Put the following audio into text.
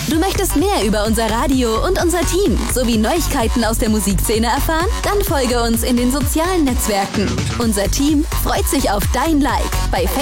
Du möchtest mehr über unser Radio und unser Team sowie Neuigkeiten aus der Musikszene erfahren? Dann folge uns in den sozialen Netzwerken. Unser Team freut sich auf dein Like bei